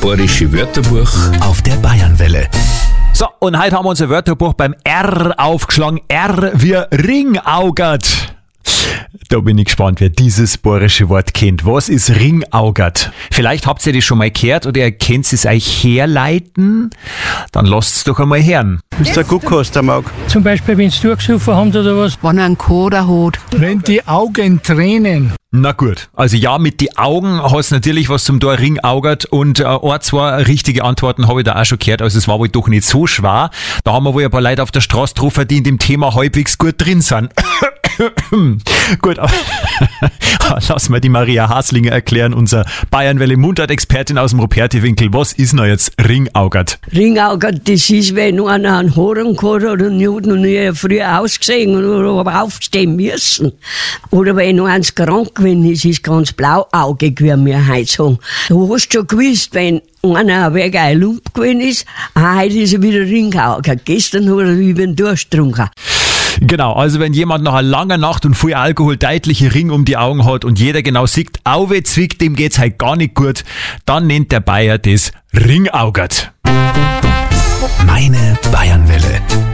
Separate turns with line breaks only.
Bayerische Wörterbuch
auf der Bayernwelle.
So, und heute haben wir unser Wörterbuch beim R aufgeschlagen. R wie Ringaugert. Da bin ich gespannt, wer dieses bayerische Wort kennt. Was ist Ringaugert? Vielleicht habt ihr das schon mal gehört oder ihr könnt es euch herleiten. Dann lasst es doch einmal hören.
Ist der Guckhorst der Mag?
Zum Beispiel, wenn sie durchgesoffen haben oder was.
Wenn er einen Koder hat.
Wenn die Augen tränen.
Na gut, also ja, mit die Augen hast natürlich was zum Tor Ringaugert und ein, zwei richtige Antworten habe ich da auch schon gehört, also es war wohl doch nicht so schwer. Da haben wir wohl ein paar Leute auf der Straße getroffen, die in dem Thema halbwegs gut drin sind. Gut, aber lass mal die Maria Haslinger erklären, unser Bayernwelle Mundart-Expertin aus dem Ruperti-Winkel. Was ist denn jetzt Ringaugert?
Ringaugert, das ist, wenn einer einen Horen hat oder einen Juden und nie früher ausgesehen oder aufstehen müssen. Oder wenn noch eins krank gewesen ist, ist ganz blauaugig, wie wir heute sagen. Du hast schon gewusst, wenn einer wegen ein Lump gewesen ist, heute ist er wieder Ringaugert. Gestern hat er über den Durst getrunken.
Genau, also wenn jemand nach einer langen Nacht und viel Alkohol deutliche Ring um die Augen hat und jeder genau sieht, auwe zwickt, dem geht's halt gar nicht gut, dann nennt der Bayer das Ringaugert.
Meine Bayernwelle.